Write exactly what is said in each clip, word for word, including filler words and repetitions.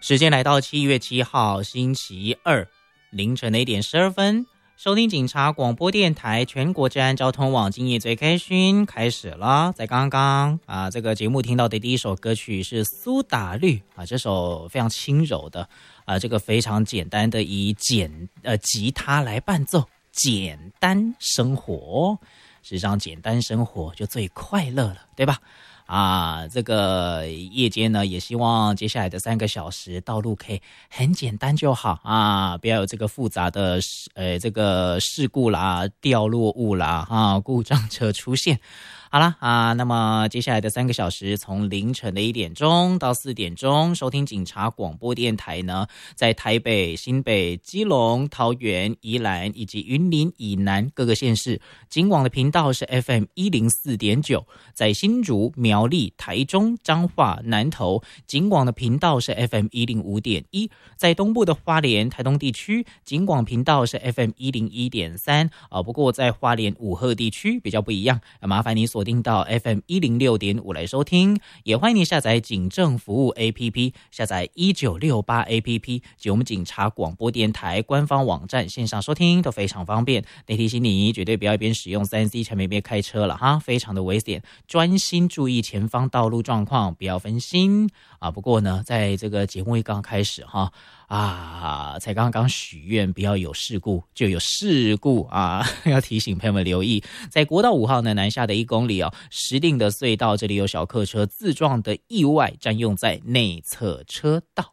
时间来到七月七号星期二凌晨的一点十二分，收听警察广播电台全国治安交通网今夜最开讯开始了。在刚刚啊，这个节目听到的第一首歌曲是苏打绿啊，这首非常轻柔的啊，这个非常简单的以简呃吉他来伴奏，简单生活。事实上，简单生活就最快乐了，对吧？啊，这个夜间呢，也希望接下来的三个小时道路可以很简单就好啊，不要有这个复杂的呃这个事故啦、掉落物啦、啊故障车出现。好啦啊，那么接下来的三个小时，从凌晨的一点钟到四点钟，收听警察广播电台呢，在台北、新北、基隆、桃园、宜兰以及云林以南各个县市，警广的频道是 F M 一零四点九，在新竹、苗栗、台中、彰化、南投，警广的频道是 F M 一零五点一，在东部的花莲、台东地区，警广频道是 F M 一零一点三啊。不过在花莲武鹤地区比较不一样，麻烦你锁定到 F M 一零六点五来收听，也欢迎你下载警政服务 A P P， 下载一九六八 A P P 及我们警察广播电台官方网站线上收听都非常方便。得提醒你，绝对不要一边使用 三 C 产品一边开车了哈，非常的危险，专心注意前方道路状况，不要分心啊。不过呢，在这个节目一刚开始哈啊，才刚刚许愿不要有事故，就有事故啊！要提醒朋友们留意，在国道五号呢南下的一公里哦，石碇的隧道这里有小客车自撞的意外，占用在内侧车道。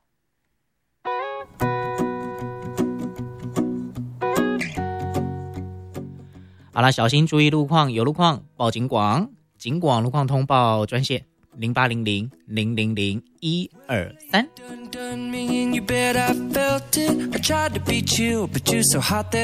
好啦，小心注意路况，有路况报警广，警广路况通报专线零八零零零零零一二三。